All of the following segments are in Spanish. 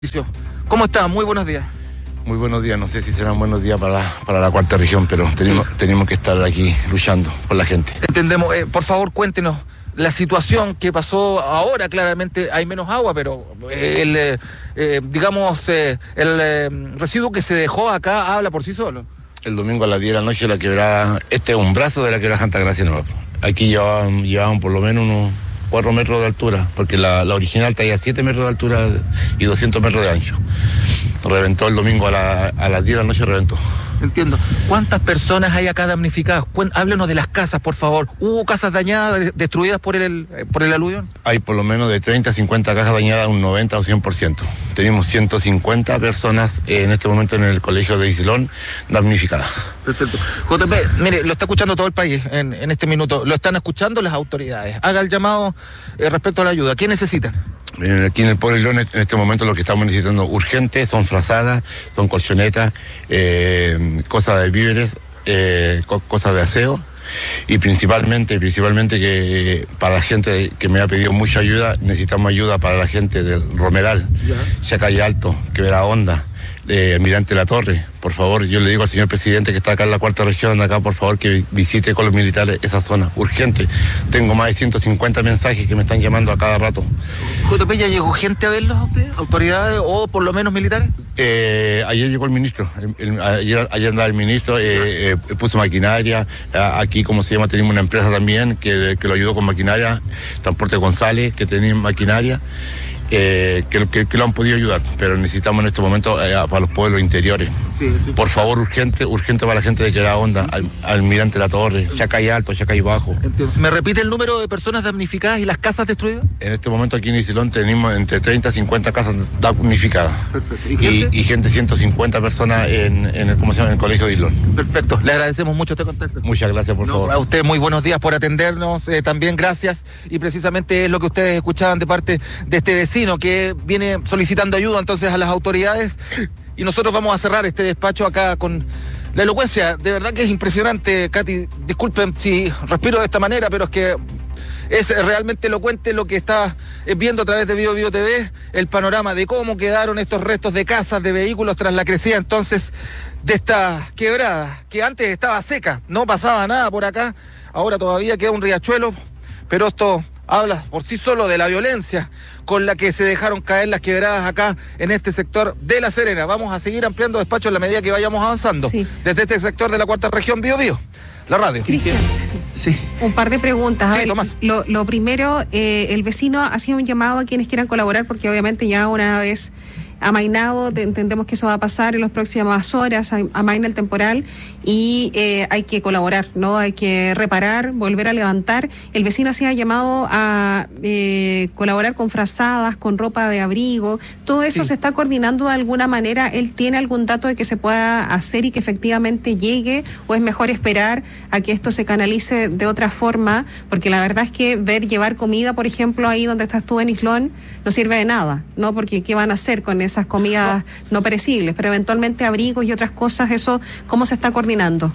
¿Cómo está? Muy buenos días. Muy buenos días, no sé si serán buenos días para la cuarta región, pero tenemos que estar aquí luchando por la gente. Entendemos, por favor cuéntenos la situación que pasó ahora. Claramente hay menos agua, pero el residuo que se dejó acá habla por sí solo. El domingo a las 10 de la noche la quebrada, este es un brazo de la quebrada Santa Gracia Nueva. Aquí llevaban por lo menos unos 4 metros de altura, porque la original traía 7 metros de altura y 200 metros de ancho. Reventó el domingo a las 10 de la noche, reventó. Entiendo. ¿Cuántas personas hay acá damnificadas? Háblenos de las casas, por favor. ¿Hubo casas dañadas, destruidas por el aluvión? Hay por lo menos de 30 a 50 casas dañadas, un 90 o 100%. Tenemos 150 personas en este momento en el colegio de Isilón damnificadas. Perfecto. JP, mire, lo está escuchando todo el país en este minuto. Lo están escuchando las autoridades. Haga el llamado respecto a la ayuda. ¿Qué necesitan? Aquí en el pueblo de Isilón, en este momento lo que estamos necesitando urgente son frazadas, son colchonetas, cosas de víveres, cosas de aseo, y principalmente que para la gente que me ha pedido mucha ayuda, necesitamos ayuda para la gente del Romeral, Chacalle Alto, Quebrada Honda, Almirante La Torre. Por favor, yo le digo al señor presidente que está acá en la cuarta región, acá, por favor, que visite con los militares esa zona, urgente. Tengo más de 150 mensajes que me están llamando a cada rato. JP, ¿ya llegó gente a verlos a ustedes? ¿Autoridades o por lo menos militares? Ayer llegó el ministro, ayer andaba el ministro, puso maquinaria. Aquí, como se llama, tenemos una empresa también que lo ayudó con maquinaria, Transporte González, que tenía maquinaria. Que lo han podido ayudar, pero necesitamos en este momento para los pueblos interiores. Sí. Por favor, urgente para la gente de Quebrada Honda, Almirante La Torre, Chacalle Alto, Chacalle Bajo. Entiendo. ¿Me repite el número de personas damnificadas y las casas destruidas? En este momento aquí en Isilón tenemos entre 30 y 50 casas damnificadas. Perfecto. ¿Y gente? 150 personas en el colegio de Isilón. Perfecto, le agradecemos mucho este contacto. Muchas gracias, por favor. A usted muy buenos días por atendernos, también gracias, y precisamente es lo que ustedes escuchaban de parte de este vecino que viene solicitando ayuda entonces a las autoridades, y nosotros vamos a cerrar este despacho acá con la elocuencia. De verdad que es impresionante, Katy, disculpen si respiro de esta manera, pero es que es realmente elocuente lo que está viendo a través de Bio TV, el panorama de cómo quedaron estos restos de casas, de vehículos tras la crecida entonces de esta quebrada, que antes estaba seca, no pasaba nada por acá, ahora todavía queda un riachuelo, pero esto habla por sí solo de la violencia con la que se dejaron caer las quebradas acá en este sector de La Serena. Vamos a seguir ampliando despachos en la medida que vayamos avanzando. Sí. Desde este sector de la cuarta región, Bio, la radio. Cristian, sí. Un par de preguntas. Sí, Tomás. Lo primero, el vecino hacía un llamado a quienes quieran colaborar, porque obviamente ya una vez amainado, entendemos que eso va a pasar en las próximas horas, amaina el temporal y hay que colaborar, ¿no? Hay que reparar, volver a levantar. El vecino hacía llamado a colaborar con frazadas, con ropa de abrigo, todo eso. Sí. ¿Se está coordinando de alguna manera? ¿Él tiene algún dato de que se pueda hacer y que efectivamente llegue, o es mejor esperar a que esto se canalice de otra forma? Porque la verdad es que llevar comida, por ejemplo, ahí donde estás tú en Islón, no sirve de nada, ¿no? Porque ¿qué van a hacer con esas comidas no perecibles? Pero eventualmente abrigos y otras cosas, ¿eso cómo se está coordinando?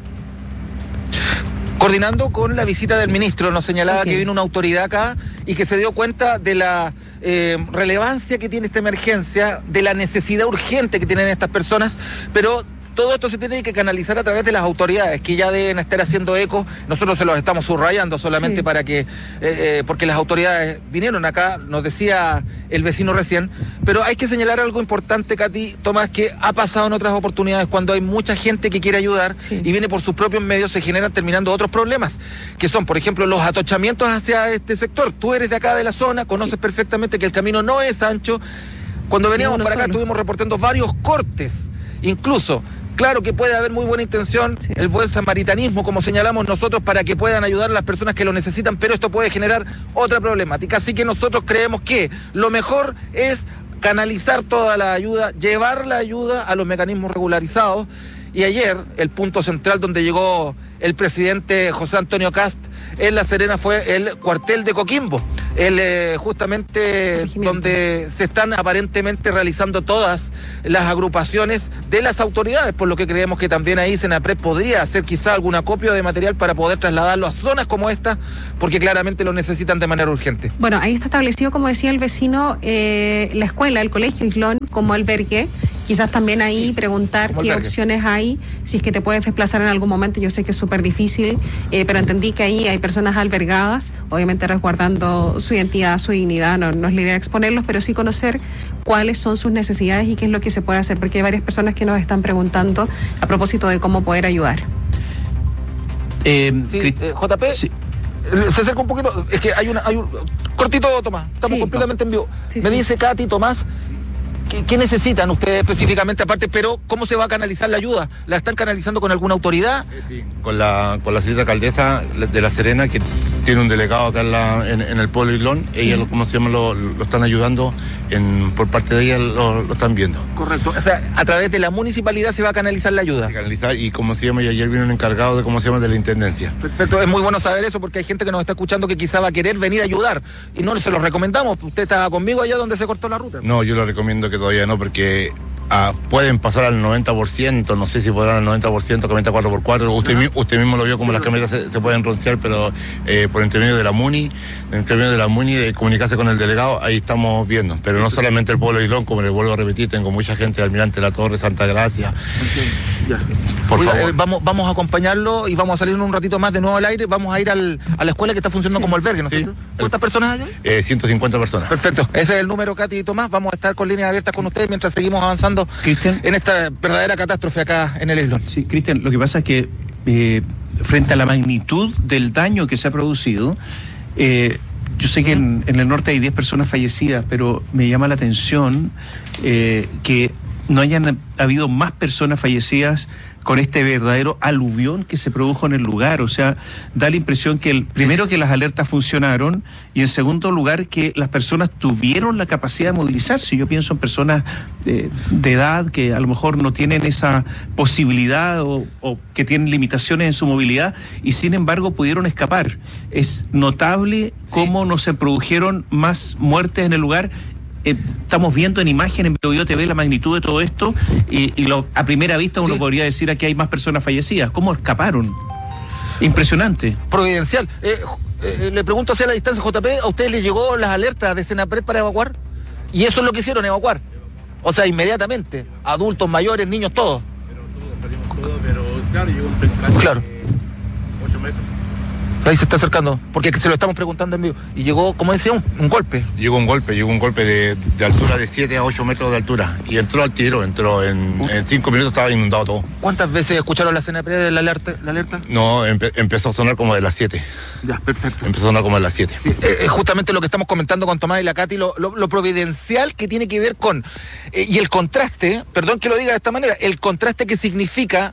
Coordinando con la visita del ministro. Nos señalaba que vino una autoridad acá y que se dio cuenta de la relevancia que tiene esta emergencia, de la necesidad urgente que tienen estas personas, pero todo esto se tiene que canalizar a través de las autoridades, que ya deben estar haciendo eco. Nosotros se los estamos subrayando solamente para que, porque las autoridades vinieron acá, nos decía el vecino recién, pero hay que señalar algo importante, Katy, Tomás, que ha pasado en otras oportunidades cuando hay mucha gente que quiere ayudar y viene por sus propios medios, se generan terminando otros problemas, que son, por ejemplo, los atochamientos hacia este sector. Tú eres de acá de la zona, conoces perfectamente que el camino no es ancho. Cuando veníamos para acá estuvimos reportando varios cortes, incluso. Claro que puede haber muy buena intención, el buen samaritanismo, como señalamos nosotros, para que puedan ayudar a las personas que lo necesitan, pero esto puede generar otra problemática. Así que nosotros creemos que lo mejor es canalizar toda la ayuda, llevar la ayuda a los mecanismos regularizados. Y ayer, el punto central donde llegó el presidente José Antonio Kast en La Serena fue el cuartel de Coquimbo. justamente donde se están aparentemente realizando todas las agrupaciones de las autoridades, por lo que creemos que también ahí Senapred podría hacer quizá algún acopio de material para poder trasladarlo a zonas como esta, porque claramente lo necesitan de manera urgente. Bueno, ahí está establecido, como decía el vecino, la escuela, el colegio Islón como albergue. Quizás también ahí preguntar qué opciones hay, si es que te puedes desplazar en algún momento. Yo sé que es súper difícil, pero entendí que ahí hay personas albergadas, obviamente resguardando su identidad, su dignidad. No es la idea de exponerlos, pero sí conocer cuáles son sus necesidades y qué es lo que se puede hacer, porque hay varias personas que nos están preguntando a propósito de cómo poder ayudar. JP, sí. Se acerca un poquito, es que hay un cortito, Tomás, estamos completamente en vivo. Me dice Katy, Tomás, ¿qué necesitan ustedes específicamente aparte? Pero ¿cómo se va a canalizar la ayuda? ¿La están canalizando con alguna autoridad? Sí, con la señora alcaldesa de La Serena, que tiene un delegado acá en el pueblo Islón. Ellas, ¿cómo se llama? Lo están ayudando, por parte de ellas lo están viendo. Correcto. O sea, a través de la municipalidad se va a canalizar la ayuda. Y ¿cómo se llama? Y ayer vino un encargado de la intendencia. Perfecto, es muy bueno saber eso, porque hay gente que nos está escuchando que quizá va a querer venir a ayudar y no se lo recomendamos. ¿Usted estaba conmigo allá donde se cortó la ruta? No, yo lo recomiendo que todavía no, porque pueden pasar al 90%, no sé si podrán al 90%, con 24x4. Usted mismo lo vio como las cámaras se pueden ronciar, pero por entre medio de la MUNI, de comunicarse con el delegado, ahí estamos viendo. Pero no solamente el pueblo de Islón, como le vuelvo a repetir, tengo mucha gente de Almirante La Torre, Santa Gracia. Por favor. Vamos a acompañarlo y vamos a salir un ratito más de nuevo al aire. Vamos a ir a la escuela que está funcionando como albergue, ¿no es cierto? ¿Cuántas personas hay? 150 personas. Perfecto. Ese es el número, Katy y Tomás. Vamos a estar con líneas abiertas con ustedes mientras seguimos avanzando, Cristian, en esta verdadera catástrofe acá en el Islón. Sí, Cristian, lo que pasa es que frente a la magnitud del daño que se ha producido, yo sé que en el norte hay 10 personas fallecidas, pero me llama la atención que no hayan habido más personas fallecidas con este verdadero aluvión que se produjo en el lugar. O sea, da la impresión que primero que las alertas funcionaron y en segundo lugar que las personas tuvieron la capacidad de movilizarse. Yo pienso en personas de edad que a lo mejor no tienen esa posibilidad o que tienen limitaciones en su movilidad y sin embargo pudieron escapar. Es notable cómo no se produjeron más muertes en el lugar. Estamos viendo en imagen en Bio TV la magnitud de todo esto y a primera vista uno podría decir aquí hay más personas fallecidas. ¿Cómo escaparon? Impresionante. Providencial. Le pregunto hacia la distancia, JP, ¿a ustedes les llegó las alertas de Senapred para evacuar? Y eso es lo que hicieron, evacuar. O sea, inmediatamente. Adultos, mayores, niños, todos. Pero claro, llegó un temprano. Claro. 8 metros. Ahí se está acercando, porque se lo estamos preguntando en vivo. Y llegó, como decía, un golpe. Llegó un golpe de altura de 7 a 8 metros de altura. Y entró al tiro, en 5 minutos estaba inundado todo. ¿Cuántas veces escucharon la Senapred de la alerta? No, empezó a sonar como de las 7. Ya, perfecto. Empezó a sonar como de las 7. Sí, es justamente lo que estamos comentando con Tomás y la Katy, lo providencial que tiene que ver con... y el contraste, perdón que lo diga de esta manera, el contraste que significa...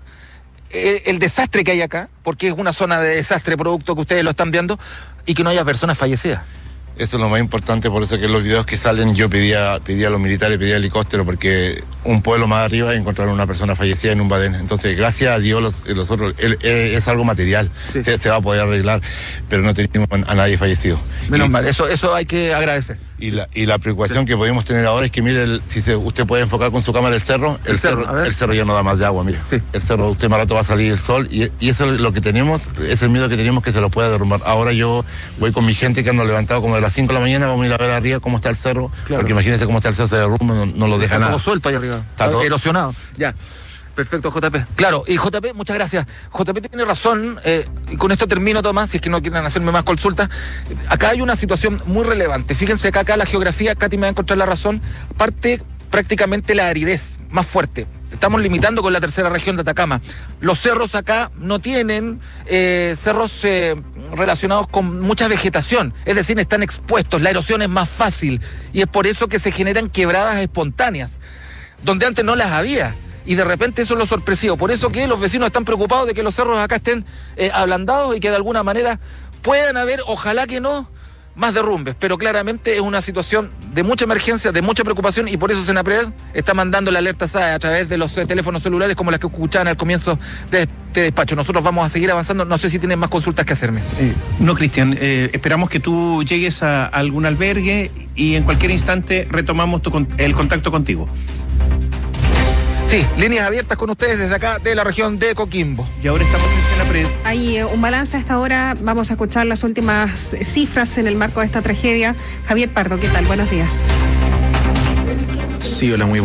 el desastre que hay acá, porque es una zona de desastre producto que ustedes lo están viendo, y que no haya personas fallecidas. Eso es lo más importante, por eso que en los videos que salen yo pedía a los militares, pedía helicóptero, porque un pueblo más arriba encontraron una persona fallecida en un badén. Entonces, gracias a Dios, los otros, es algo material, sí. se va a poder arreglar, pero no tenemos a nadie fallecido. Menos mal, eso hay que agradecer. Y la preocupación que podemos tener ahora es que, mire, usted puede enfocar con su cámara el cerro ya no da más de agua, mire. Sí. El cerro, usted más rato va a salir el sol, y eso es lo que tenemos, es el miedo que tenemos que se lo pueda derrumbar. Ahora yo voy con mi gente que han levantado como de las 5 de la mañana, vamos a ir a ver arriba cómo está el cerro, claro. Porque imagínense cómo está el cerro, se derrumba, no lo deja está nada. Todo suelto ahí arriba, está todo erosionado. Ya. Perfecto, JP. Claro, y JP, muchas gracias. JP tiene razón, y con esto termino, Tomás, si es que no quieren hacerme más consultas. Acá hay una situación muy relevante. Fíjense que acá la geografía, Katy me va a encontrar la razón, parte prácticamente la aridez más fuerte. Estamos limitando con la tercera región de Atacama. Los cerros acá no tienen cerros relacionados con mucha vegetación, es decir, están expuestos, la erosión es más fácil, y es por eso que se generan quebradas espontáneas, donde antes no las había. Y de repente eso es lo sorpresivo. Por eso que los vecinos están preocupados de que los cerros acá estén ablandados y que de alguna manera puedan haber, ojalá que no, más derrumbes. Pero claramente es una situación de mucha emergencia, de mucha preocupación, y por eso Senapred está mandando la alerta SAE a través de los teléfonos celulares como las que escuchaban al comienzo de este despacho. Nosotros vamos a seguir avanzando, no sé si tienen más consultas que hacerme. No, Cristian, esperamos que tú llegues a algún albergue y en cualquier instante retomamos el contacto contigo. Sí, líneas abiertas con ustedes desde acá de la región de Coquimbo. Y ahora estamos en Senapred. Hay un balance a esta hora. Vamos a escuchar las últimas cifras en el marco de esta tragedia. Javier Pardo, ¿qué tal? Buenos días. Sí, hola, muy